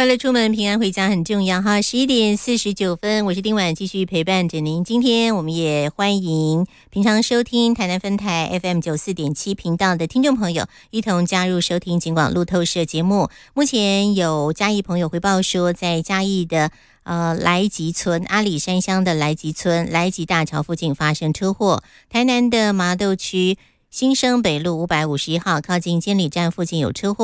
快乐出门，平安回家很重要哈。11:49，我是丁婉，继续陪伴着您。今天我们也欢迎平常收听台南分台 FM94.7 频道的听众朋友，一同加入收听警广路透社节目。目前有嘉义朋友回报说，在嘉义的来吉村阿里山乡的来吉村来吉大桥附近发生车祸。台南的麻豆区新生北路551号靠近监理站附近有车祸。